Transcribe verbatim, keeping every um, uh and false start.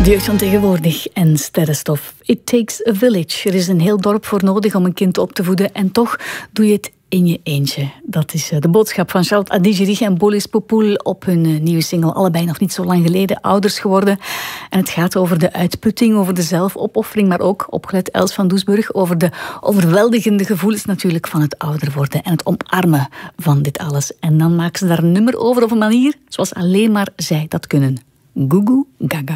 De jeugd van tegenwoordig en sterrenstof. It takes a village. Er is een heel dorp voor nodig om een kind op te voeden. En toch doe je het in je eentje. Dat is de boodschap van Charlotte Adigéry en Bolis Poupoul op hun nieuwe single. Allebei nog niet zo lang geleden ouders geworden. En het gaat over de uitputting, over de zelfopoffering, maar ook, opgelet Els van Doesburg, over de overweldigende gevoelens natuurlijk van het ouder worden en het omarmen van dit alles. En dan maken ze daar een nummer over op een manier zoals alleen maar zij dat kunnen. Goo Goo Gaga.